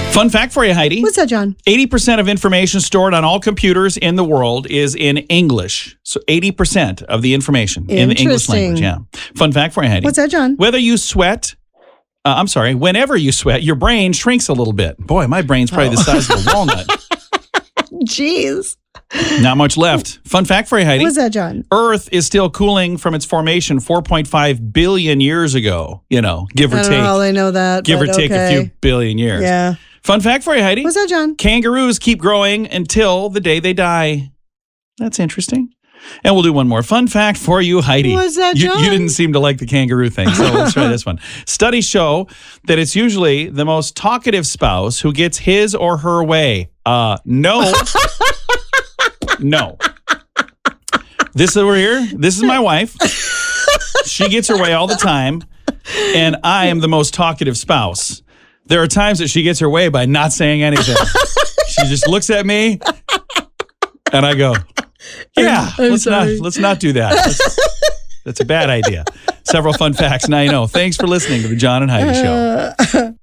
Fun fact for you, Heidi. What's that, John? 80% of information stored on all computers in the world is in English. So 80% of the information in the English language. Yeah. Fun fact for you, Heidi. What's that, John? Whenever you sweat, your brain shrinks a little bit. Boy, my brain's probably the size of a walnut. Jeez. Not much left. Fun fact for you, Heidi. What's that, John? Earth is still cooling from its formation 4.5 billion years ago, give or I don't take. know how they know that. Give or take a few billion years. Yeah. Fun fact for you, Heidi. What's that, John? Kangaroos keep growing until the day they die. That's interesting. And we'll do one more. Fun fact for you, Heidi. What's that, John? You didn't seem to like the kangaroo thing, so let's try this one. Studies show that it's usually the most talkative spouse who gets his or her way. No. No. This over here, this is my wife. She gets her way all the time, and I am the most talkative spouse. There are times that she gets her way by not saying anything. She just looks at me, and I go, "Yeah, let's not do that. That's a bad idea." Several fun facts now you know. Thanks for listening to the John and Heidi Show.